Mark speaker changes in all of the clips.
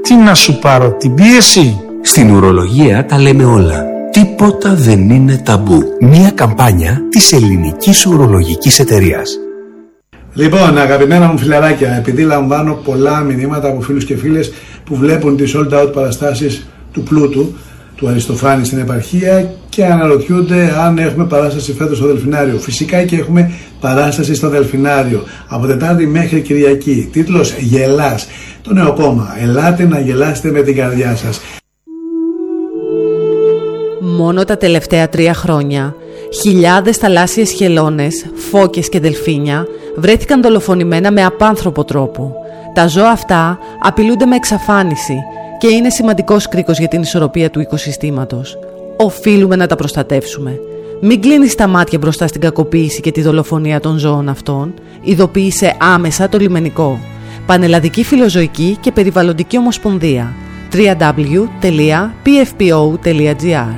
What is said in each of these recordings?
Speaker 1: Τι να σου πάρω, την πίεση?
Speaker 2: Στην ουρολογία τα λέμε όλα. Τίποτα δεν είναι ταμπού. Μια καμπάνια της Ελληνικής Ουρολογικής Εταιρείας.
Speaker 3: Λοιπόν, αγαπημένα μου φιλαράκια, επειδή λαμβάνω πολλά μηνύματα από φίλους και φίλες που βλέπουν τις sold out παραστάσεις του Πλούτου, του Αριστοφάνη στην επαρχία και αναρωτιούνται αν έχουμε παράσταση φέτος στο Δελφινάριο. Φυσικά και έχουμε παράσταση στο Δελφινάριο από Τετάρτη μέχρι Κυριακή. Τίτλος «Γελάς». Το νέο κόμμα. Ελάτε να γελάσετε με την καρδιά σας.
Speaker 4: Μόνο τα τελευταία 3 χρόνια, χιλιάδες θαλάσσιες χελώνες, φώκες και δελφίνια βρέθηκαν δολοφονημένα με απάνθρωπο τρόπο. Τα ζώα αυτά απειλούνται με εξαφάνιση και είναι σημαντικός κρίκος για την ισορροπία του οικοσυστήματος. Οφείλουμε να τα προστατεύσουμε. Μην κλείνεις τα μάτια μπροστά στην κακοποίηση και τη δολοφονία των ζώων αυτών. Ειδοποίησε άμεσα το λιμενικό. Πανελλαδική Φιλοζωική και Περιβαλλοντική Ομοσπονδία. www.pfpo.gr.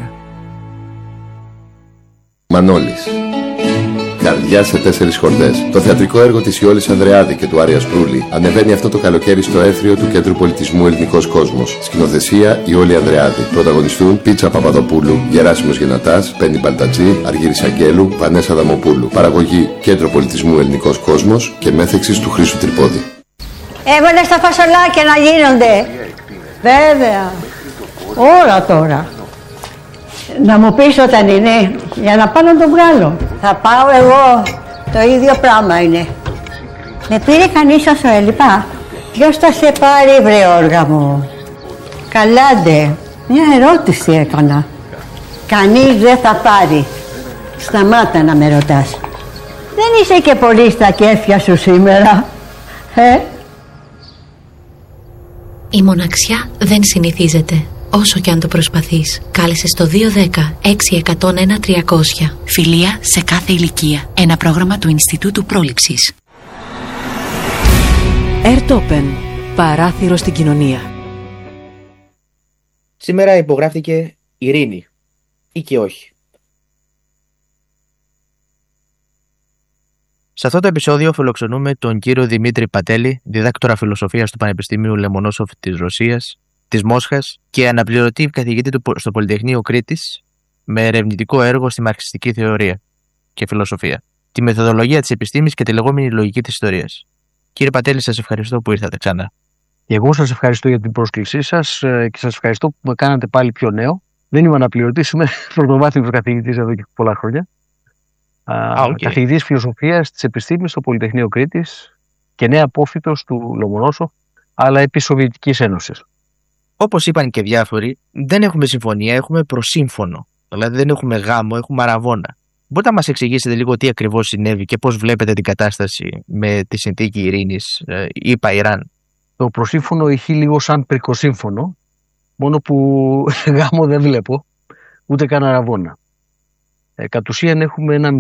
Speaker 5: Μανώλης. Καρδιά σε 4 χορδές. Το θεατρικό έργο της Ιόλης Ανδρεάδη και του Άρια Σπρούλη ανεβαίνει αυτό το καλοκαίρι στο Έθριο του Κέντρου Πολιτισμού Ελληνικός Κόσμος. Σκηνοθεσία Ιόλη Ανδρεάδη. Πρωταγωνιστούν Πίτσα Παπαδοπούλου, Γεράσιμος Γενατάς, Πέννη Μπαλτατζή, Αργύρης Αγγέλου, Βανέσα Δαμοπούλου. Παραγωγή Κέντρο Πολιτισμού Ελληνικός Κόσμος και μέθεξης του Χρήστου Τρυπόδη.
Speaker 6: Έβαλε στα φασολάκια να γίνονται. Βέβαια. Όλα τώρα. Να μου πεις όταν είναι, για να πάω να το βγάλω. Θα πάω εγώ, το ίδιο πράγμα είναι. Με πήρε κανείς όσο έλειπα? Ποιος θα σε πάρει, βρε όργα μου? Καλάντε, μια ερώτηση έκανα. Κανείς δεν θα πάρει. Σταμάτα να με ρωτάς. Δεν είσαι και πολύ στα κέφια σου σήμερα,
Speaker 7: Η μοναξιά δεν συνηθίζεται. Όσο και αν το προσπαθείς, κάλεσε στο 210-6101-300.
Speaker 8: Φιλία σε κάθε ηλικία. Ένα πρόγραμμα του Ινστιτούτου Πρόληψης.
Speaker 9: Airtopen. Παράθυρο στην κοινωνία.
Speaker 10: Σήμερα υπογράφηκε ειρήνη. Ή και όχι. Σε αυτό το επεισόδιο φιλοξενούμε τον κύριο Δημήτρη Πατέλη, διδάκτορα φιλοσοφίας του Πανεπιστημίου Λεμονόσοφ της Ρωσίας, της Μόσχας και αναπληρωτή καθηγητή στο Πολυτεχνείο Κρήτης με ερευνητικό έργο στη μαρξιστική θεωρία και φιλοσοφία, τη μεθοδολογία της επιστήμης και τη λεγόμενη λογική της ιστορίας. Κύριε Πατέλη, σας ευχαριστώ που ήρθατε ξανά.
Speaker 11: Και εγώ σας ευχαριστώ για την πρόσκλησή σας και σας ευχαριστώ που με κάνατε πάλι πιο νέο. Δεν είμαι αναπληρωτής, είμαι πρωτοβάθμιος καθηγητής εδώ και πολλά χρόνια. Καθηγητής φιλοσοφίας της επιστήμης στο Πολυτεχνείο Κρήτης και νέα απόφοιτος του Λομονόσοφ, αλλά επί Σοβιετικής Ένωσης.
Speaker 10: Όπως είπαν και διάφοροι, δεν έχουμε συμφωνία, έχουμε προσύμφωνο. Δηλαδή δεν έχουμε γάμο, έχουμε αραβώνα. Μπορείτε να μας εξηγήσετε λίγο τι ακριβώς συνέβη και πώς βλέπετε την κατάσταση με τη συνθήκη ειρήνης ΗΠΑ-Ιράν?
Speaker 11: Το προσύμφωνο ηχεί λίγο σαν πρικοσύμφωνο, μόνο που γάμο δεν βλέπω, ούτε καν αραβώνα. Κατ' ουσίαν έχουμε ένα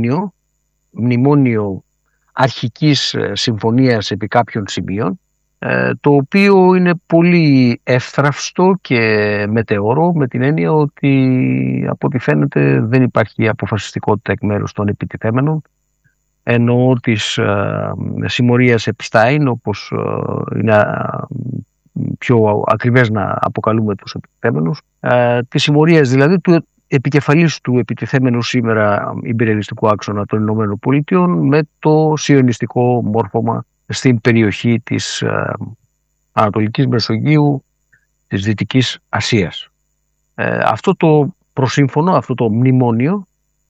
Speaker 11: μνημόνιο αρχικής συμφωνίας επί κάποιων σημείων, το οποίο είναι πολύ εύθραυστο και μετεωρό, με την έννοια ότι από ό,τι φαίνεται δεν υπάρχει αποφασιστικότητα εκ μέρους των επιτιθέμενων, ενώ της συμμορίας Επστάιν, όπως είναι πιο ακριβές να αποκαλούμε τους επιτιθέμενους, της συμμορίας δηλαδή του επικεφαλής του επιτιθέμενου σήμερα ιμπεριαλιστικού άξονα των Ηνωμένων Πολιτειών με το σιωνιστικό μόρφωμα στην περιοχή της Ανατολικής Μεσογείου, της Δυτικής Ασίας. Αυτό το προσύμφωνο, αυτό το μνημόνιο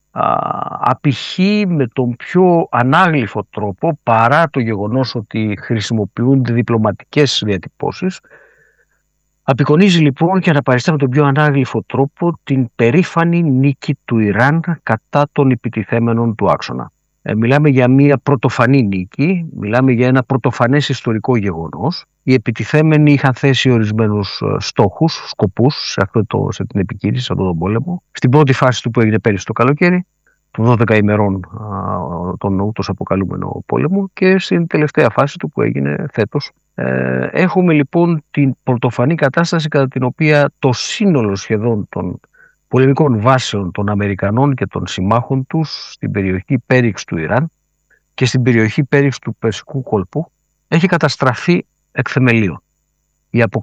Speaker 11: απηχεί με τον πιο ανάγλυφο τρόπο, παρά το γεγονός ότι χρησιμοποιούνται διπλωματικές διατυπώσεις, απεικονίζει λοιπόν και αναπαριστά με τον πιο ανάγλυφο τρόπο την περήφανη νίκη του Ιράν κατά των επιτιθέμενων του άξονα. Μιλάμε για μια πρωτοφανή νίκη, μιλάμε για ένα πρωτοφανές ιστορικό γεγονός. Οι επιτιθέμενοι είχαν θέσει ορισμένους στόχους, σκοπούς σε την επικήρυξη, σε αυτόν τον πόλεμο. Στην πρώτη φάση του που έγινε πέρυσι το καλοκαίρι, των 12 ημερών τον ούτως αποκαλούμενο πόλεμο, και στην τελευταία φάση του που έγινε φέτος. Έχουμε λοιπόν την πρωτοφανή κατάσταση κατά την οποία το σύνολο σχεδόν των πολεμικών βάσεων των Αμερικανών και των συμμάχων τους στην περιοχή πέριξ του Ιράν και στην περιοχή πέριξ του Περσικού κόλπου έχει καταστραφεί εκ θεμελίων.